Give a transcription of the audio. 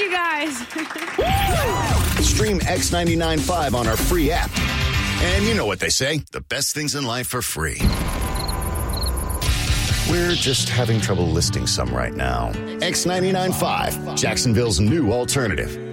you guys. Stream X99.5 on our free app. And you know what they say, the best things in life are free. We're just having trouble listing some right now. X99.5, Jacksonville's new alternative.